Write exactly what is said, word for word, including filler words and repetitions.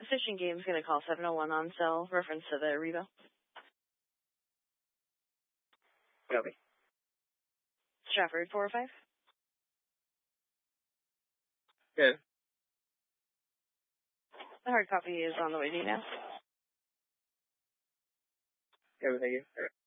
Fishing Game's going to call seven oh one on cell, reference to the Revo. Copy. Stratford, four oh five. Good. The hard copy is on the way to you now. Good, thank you.